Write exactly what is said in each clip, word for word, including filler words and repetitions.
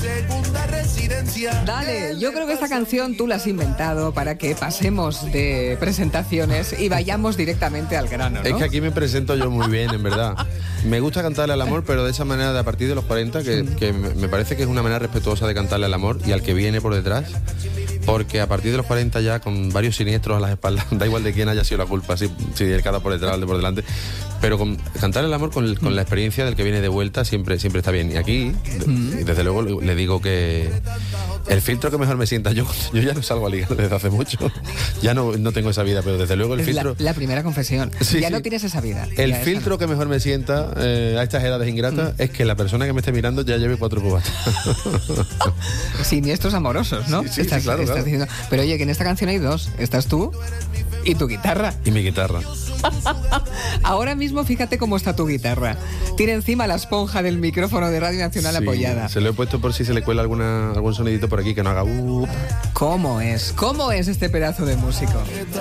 Dale, yo creo que esta canción tú la has inventado para que pasemos de presentaciones y vayamos directamente al grano, ¿no? Es que aquí me presento yo muy bien, en verdad. Me gusta cantarle al amor, pero de esa manera de a partir de los cuarenta, que, que me parece que es una manera respetuosa de cantarle al amor y al que viene por detrás. Porque a partir de los cuarenta ya, con varios siniestros a las espaldas, da igual de quién haya sido la culpa, si, si el cada por detrás o el de por delante, pero con, cantar el amor con, con la experiencia del que viene de vuelta siempre, siempre está bien. Y aquí, mm. y desde luego, le digo que el filtro que mejor me sienta, yo, yo ya no salgo a ligar desde hace mucho, ya no, no tengo esa vida, pero desde luego el es filtro... La, la primera confesión, sí, ya sí. no tienes esa vida. El filtro no. que mejor me sienta eh, a estas edades ingratas mm. es que la persona que me esté mirando ya lleve cuatro cubatas. Siniestros amorosos, ¿no? Sí, sí, estás, sí claro, estás claro. Diciendo, pero oye, que en esta canción hay dos, estás tú y tu guitarra. Y mi guitarra. Ahora mismo fíjate cómo está tu guitarra. Tiene encima la esponja del micrófono de Radio Nacional sí, apoyada. Se lo he puesto por si se le cuela alguna, algún sonidito por aquí que no haga uh. ¿Cómo es? ¿Cómo es este pedazo de músico?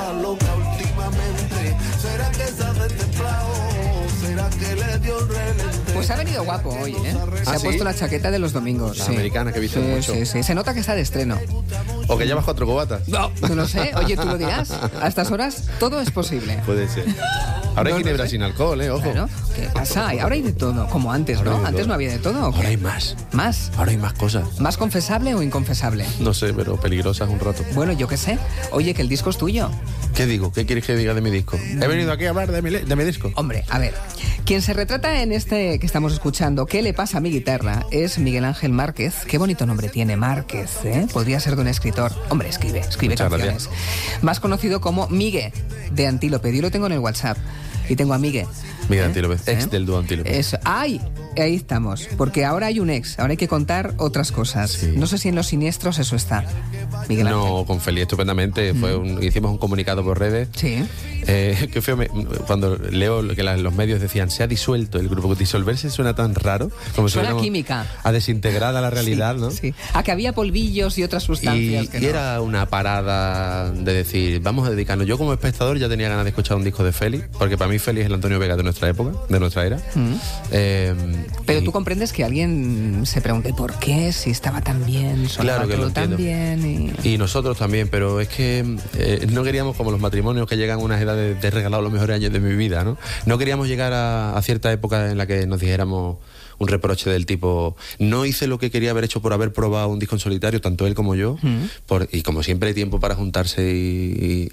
Pues ha venido guapo hoy, ¿eh? Se ¿Ah, ha sí? puesto la chaqueta de los domingos. La sí. americana que he visto sí, mucho. Sí, sí, se nota que está de estreno. O que llevas cuatro cubatas. No, no lo sé. Oye, tú lo dirás. A estas horas todo es posible. Puede ser. Ahora no, hay ginebra no sé. sin alcohol, ¿eh? Ojo. Claro. ¿Qué pasa? Ahora hay de todo, como antes, Ahora ¿no? Antes todo. no había de todo. ¿o qué? Ahora hay más. ¿Más? Ahora hay más cosas. ¿Más confesable o inconfesable? No sé, pero peligrosas un rato. Bueno, yo qué sé. Oye, que el disco es tuyo. ¿Qué digo? ¿Qué quieres que diga de mi disco? He venido aquí a hablar de mi, de mi disco. Hombre, a ver. Quien se retrata en este que estamos escuchando, ¿Qué le pasa a mi guitarra?, es Miguel Ángel Márquez. Qué bonito nombre tiene Márquez, ¿eh? Podría ser de un escritor. Hombre, escribe, escribe Muchas canciones. Gracias. Más conocido como Migue, de Antílope. Yo lo tengo en el WhatsApp. Y tengo a Migue. Migue ¿Eh? Antílope, ex ¿Eh? del dúo Antílope. Eso. ¡Ay! Ahí estamos. Porque ahora hay un ex. Ahora hay que contar otras cosas. Sí. No sé si en Los Siniestros eso está. Miguel Ángel. No, con Feli estupendamente. Mm. Fue un, hicimos un comunicado por redes. Sí. Eh, qué feo me, cuando leo que la, los medios decían se ha disuelto el grupo. Disolverse suena tan raro. Como suena química. A desintegrar a la realidad, sí, ¿no? Sí. A que había polvillos y otras sustancias. Y, que y no. era una parada de decir, vamos a dedicarnos. Yo como espectador ya tenía ganas de escuchar un disco de Feli, porque para mí Feli es el Antonio Vega de nuestra época, de nuestra era. Mm. Eh, Pero y, tú comprendes que alguien se pregunte por qué, si estaba tan bien, claro que lo tan bien. Y... y nosotros también, pero es que eh, no queríamos, como los matrimonios que llegan a unas edades de regalado los mejores años de mi vida, ¿no? No queríamos llegar a, a cierta época en la que nos dijéramos un reproche del tipo, no hice lo que quería haber hecho por haber probado un disco en solitario, tanto él como yo, mm. por, y como siempre hay tiempo para juntarse y,